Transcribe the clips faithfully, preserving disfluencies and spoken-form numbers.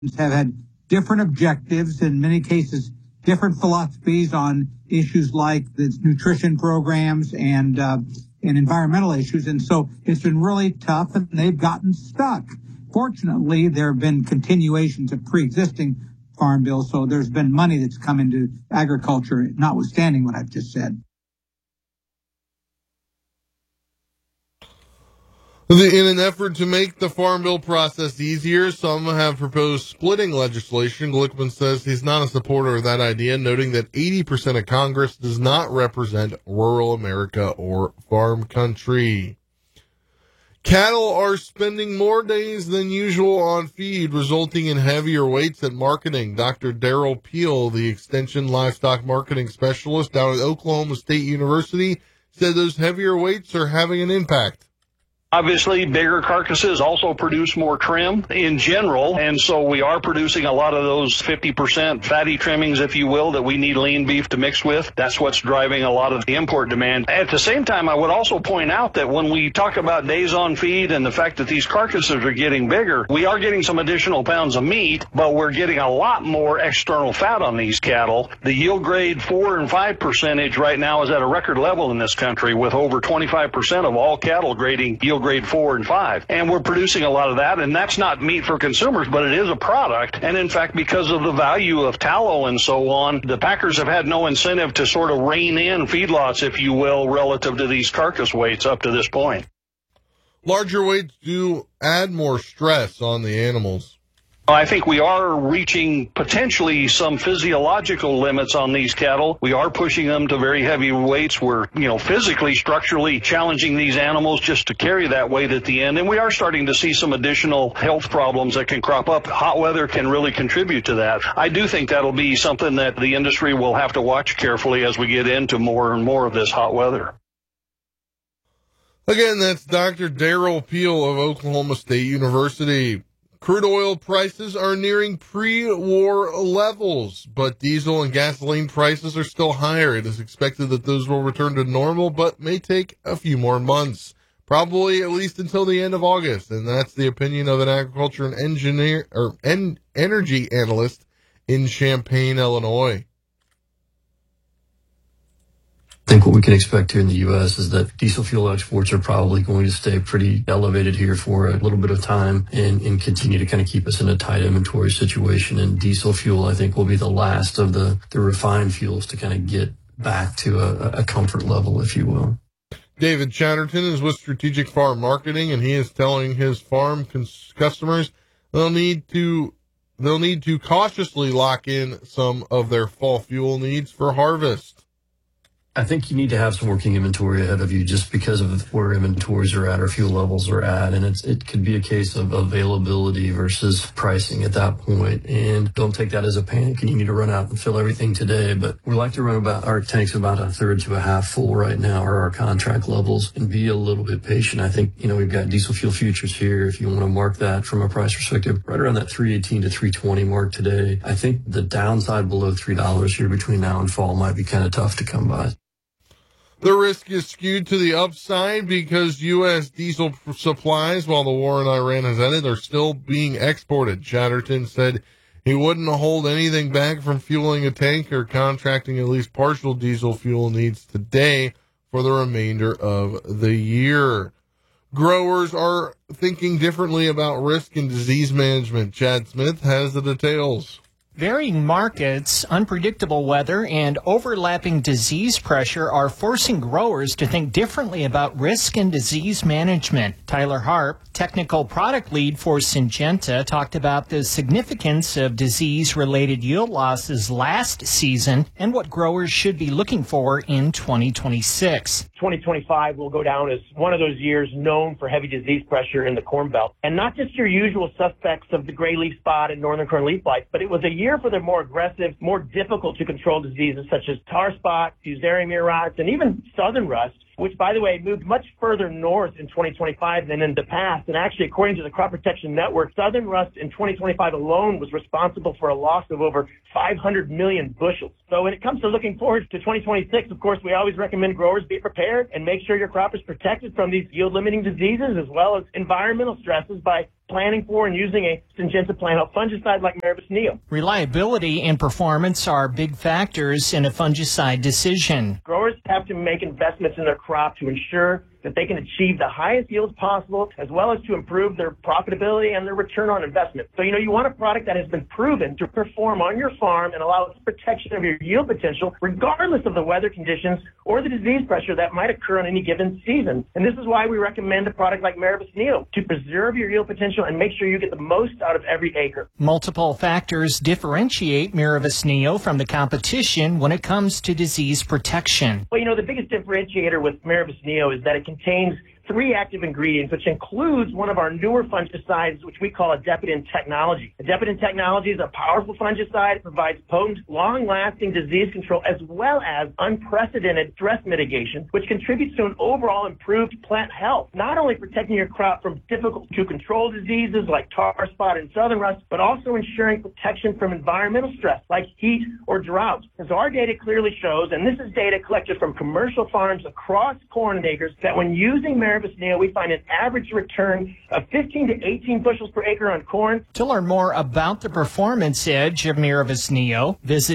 have had different objectives, in many cases, different philosophies on issues like the nutrition programs and uh, and environmental issues. And so it's been really tough, and they've gotten stuck. Fortunately, there have been continuations of pre-existing farm bills, so there's been money that's come into agriculture, notwithstanding what I've just said. In an effort to make the Farm Bill process easier, some have proposed splitting legislation. Glickman says he's not a supporter of that idea, noting that eighty percent of Congress does not represent rural America or farm country. Cattle are spending more days than usual on feed, resulting in heavier weights at marketing. Doctor Daryl Peel, the Extension Livestock Marketing Specialist down at Oklahoma State University, said those heavier weights are having an impact. Obviously, bigger carcasses also produce more trim in general, and so we are producing a lot of those fifty percent fatty trimmings, if you will, that we need lean beef to mix with. That's what's driving a lot of the import demand. At the same time, I would also point out that when we talk about days on feed and the fact that these carcasses are getting bigger, we are getting some additional pounds of meat, but we're getting a lot more external fat on these cattle. The yield grade four and five percentage right now is at a record level in this country, with over twenty-five percent of all cattle grading yield grade four and five. And we're producing a lot of that, and that's not meat for consumers, but it is a product. And in fact, because of the value of tallow and so on, the packers have had no incentive to sort of rein in feedlots, if you will, relative to these carcass weights up to this point. Larger weights do add more stress on the animals. I think we are reaching potentially some physiological limits on these cattle. We are pushing them to very heavy weights. We're, you know, physically, structurally challenging these animals just to carry that weight at the end. And we are starting to see some additional health problems that can crop up. Hot weather can really contribute to that. I do think that'll be something that the industry will have to watch carefully as we get into more and more of this hot weather. Again, that's Doctor Daryl Peel of Oklahoma State University. Crude oil prices are nearing pre-war levels, but diesel and gasoline prices are still higher. It is expected that those will return to normal, but may take a few more months, probably at least until the end of August. And that's the opinion of an agriculture and engineer or en- energy analyst in Champaign, Illinois. I think what we can expect here in the U S is that diesel fuel exports are probably going to stay pretty elevated here for a little bit of time and, and continue to kind of keep us in a tight inventory situation. And diesel fuel, I think, will be the last of the, the refined fuels to kind of get back to a, a comfort level, if you will. David Chatterton is with Strategic Farm Marketing, and he is telling his farm cons- customers they'll need to they'll need to cautiously lock in some of their fall fuel needs for harvest. I think you need to have some working inventory ahead of you just because of where inventories are at or fuel levels are at. And it's, it could be a case of availability versus pricing at that point. And don't take that as a panic and you need to run out and fill everything today. But we like to run about our tanks about a third to a half full right now, or our contract levels, and be a little bit patient. I think, you know, we've got diesel fuel futures here. If you want to mark that from a price perspective, right around that three eighteen to three twenty mark today. I think the downside below three dollars here between now and fall might be kind of tough to come by. The risk is skewed to the upside because U S diesel supplies, while the war in Iran has ended, are still being exported. Chatterton said he wouldn't hold anything back from fueling a tank or contracting at least partial diesel fuel needs today for the remainder of the year. Growers are thinking differently about risk and disease management. Chad Smith has the details. Varying markets, unpredictable weather, and overlapping disease pressure are forcing growers to think differently about risk and disease management. Tyler Harp, technical product lead for Syngenta, talked about the significance of disease-related yield losses last season and what growers should be looking for in twenty twenty-six. twenty twenty-five will go down as one of those years known for heavy disease pressure in the Corn Belt. And not just your usual suspects of the gray leaf spot and northern corn leaf blight, but it was a year for the more aggressive, more difficult to control diseases such as tar spot, fusarium mirrots, and even southern rust. which, by the way, moved much further north in twenty twenty-five than in the past. And actually, according to the Crop Protection Network, southern rust in twenty twenty-five alone was responsible for a loss of over five hundred million bushels. So when it comes to looking forward to twenty twenty-six, of course, we always recommend growers be prepared and make sure your crop is protected from these yield-limiting diseases as well as environmental stresses by planning for and using a Syngenta plant health fungicide like Maribus Neo. Reliability and performance are big factors in a fungicide decision. Growers have to make investments in their crop to ensure that they can achieve the highest yields possible, as well as to improve their profitability and their return on investment. So, you know, you want a product that has been proven to perform on your farm and allow protection of your yield potential, regardless of the weather conditions or the disease pressure that might occur on any given season. And this is why we recommend a product like Maribus Neo, to preserve your yield potential and make sure you get the most out of every acre. Multiple factors differentiate Maribus Neo from the competition when it comes to disease protection. Well, you know, the biggest differentiator with Maribus Neo is that it contains three active ingredients, which includes one of our newer fungicides, which we call Adepidin technology. Adepidin technology is a powerful fungicide. It provides potent, long-lasting disease control as well as unprecedented stress mitigation, which contributes to an overall improved plant health, not only protecting your crop from difficult-to-control diseases like tar spot and southern rust, but also ensuring protection from environmental stress like heat or drought. And so our data clearly shows, and this is data collected from commercial farms across corn acres, that when using Maribus Neo, we find an average return of fifteen to eighteen bushels per acre on corn. To learn more about the performance edge of Maribus Neo, visit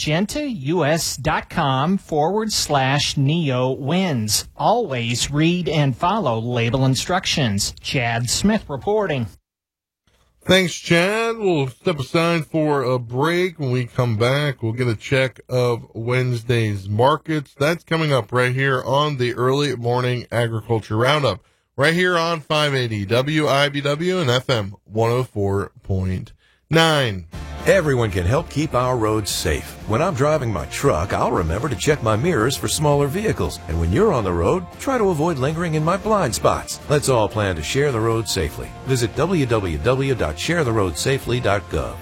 syngentaus.com forward slash Neo wins. Always read and follow label instructions. Chad Smith reporting. Thanks, Chad. We'll step aside for a break. When we come back, we'll get a check of Wednesday's markets. That's coming up right here on the Early Morning Agriculture Roundup, right here on five eighty W I B W and F M one oh four point nine. Everyone can help keep our roads safe. When I'm driving my truck, I'll remember to check my mirrors for smaller vehicles. And when you're on the road, try to avoid lingering in my blind spots. Let's all plan to share the road safely. Visit w w w dot share the road safely dot gov.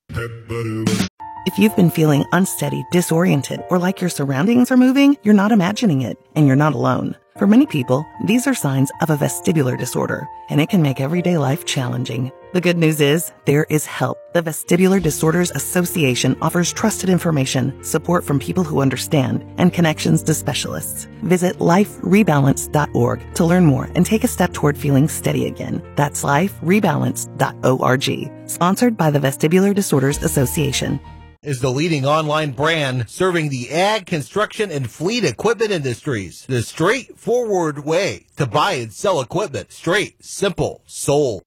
If you've been feeling unsteady, disoriented, or like your surroundings are moving, you're not imagining it, and you're not alone. For many people, these are signs of a vestibular disorder, and it can make everyday life challenging. The good news is, there is help. The Vestibular Disorders Association offers trusted information, support from people who understand, and connections to specialists. Visit life rebalance dot org to learn more and take a step toward feeling steady again. That's life rebalance dot org. Sponsored by the Vestibular Disorders Association. Is the leading online brand serving the ag, construction, and fleet equipment industries. The straightforward way to buy and sell equipment. Straight, simple, sold.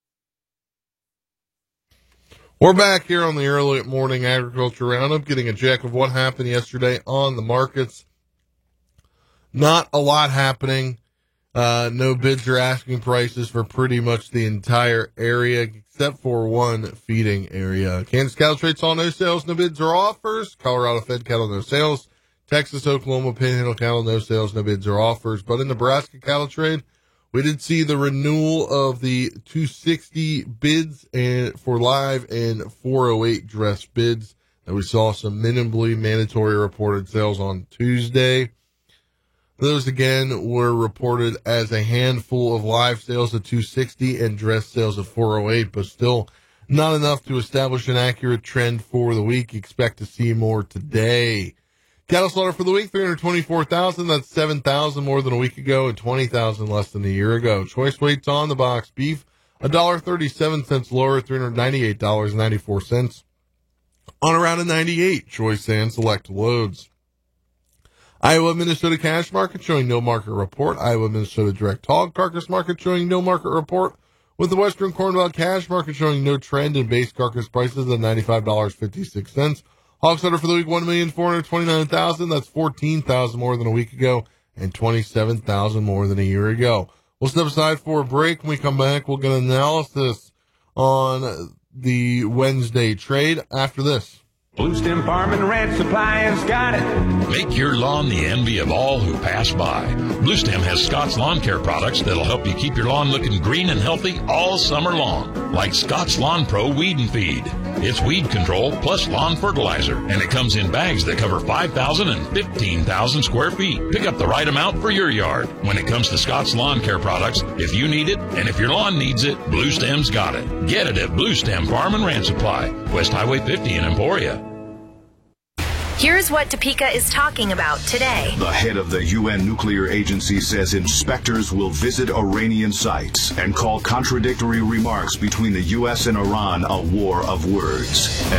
We're back here on the Early Morning Agriculture Roundup, getting a check of what happened yesterday on the markets. Not a lot happening. Uh, no bids or asking prices for pretty much the entire area, except for one feeding area. Kansas cattle trade saw no sales, no bids or offers. Colorado fed cattle, no sales. Texas, Oklahoma, Panhandle cattle, no sales, no bids or offers. But in Nebraska cattle trade, we did see the renewal of the two sixty bids and for live and four oh eight dress bids. And we saw some minimally mandatory reported sales on Tuesday. Those, again, were reported as a handful of live sales of two sixty and dress sales of four oh eight, but still not enough to establish an accurate trend for the week. Expect to see more today. Cattle slaughter for the week, three hundred twenty-four thousand. That's seven thousand more than a week ago and twenty thousand less than a year ago. Choice weights on the box. Beef, one dollar and thirty-seven cents lower, three hundred ninety-eight dollars and ninety-four cents. On around a ninety-eight, choice and select loads. Iowa, Minnesota cash market showing no market report. Iowa, Minnesota direct hog carcass market showing no market report. With the Western Corn Belt cash market showing no trend in base carcass prices at ninety-five dollars and fifty-six cents. Hog slaughter for the week, one million four hundred twenty-nine thousand. That's fourteen thousand more than a week ago and twenty-seven thousand more than a year ago. We'll step aside for a break. When we come back, we'll get an analysis on the Wednesday trade after this. Blue Stem Farm and Ranch Supply has got it. Make your lawn the envy of all who pass by. Blue Stem has Scott's Lawn Care products that'll help you keep your lawn looking green and healthy all summer long. Like Scott's Lawn Pro Weed and Feed. It's weed control plus lawn fertilizer, and it comes in bags that cover five thousand and fifteen thousand square feet. Pick up the right amount for your yard. When it comes to Scott's Lawn Care products, if you need it and if your lawn needs it, Blue Stem's got it. Get it at Blue Stem Farm and Ranch Supply, West Highway fifty in Emporia. Here's what Topeka is talking about today. The head of the U N Nuclear Agency says inspectors will visit Iranian sites and call contradictory remarks between the U S and Iran a war of words.